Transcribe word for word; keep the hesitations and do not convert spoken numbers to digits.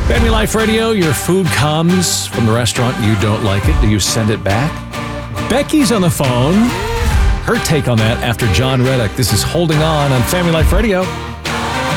Family Life Radio, your food comes from the restaurant, you don't like it. Do you send it back? Becky's on the phone. Her take on that after John Reddick. This is Holding On on Family Life Radio.